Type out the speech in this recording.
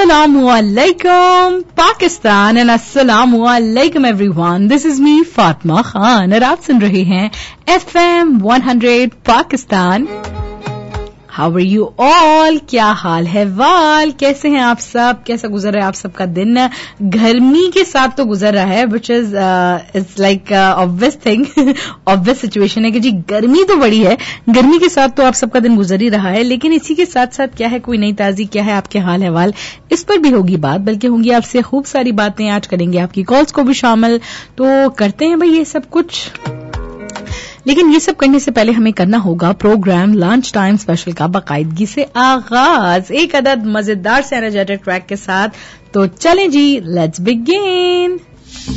Assalamualaikum Pakistan and Assalamualaikum everyone. This is me Fatma Khan और आप सुन रहे हैं FM 100 Pakistan. How are you all? क्या हाल है वाल? कैसे हैं आप सब? कैसा गुजर रहा है आप सबका दिन? गर्मी के साथ तो गुजर रहा है, which is it's like obvious thing, obvious situation है कि जी गर्मी तो बड़ी है. गर्मी के साथ तो आप सबका दिन गुजर ही रहा है, लेकिन इसी के साथ साथ क्या है, कोई नई ताजी, क्या है आपके हाल हवाल, इस पर भी होगी बात. बल्कि होंगी आपसे खूब सारी बातें. आज करेंगे आपकी कॉल्स को भी शामिल. तो करते हैं भाई ये सब कुछ, लेकिन ये सब करने से पहले हमें करना होगा प्रोग्राम लंच टाइम स्पेशल का बाकायदगी से आगाज एक अदद मजेदार से एनर्जेटिक ट्रैक के साथ. तो चलें जी, लेट्स बिगिन.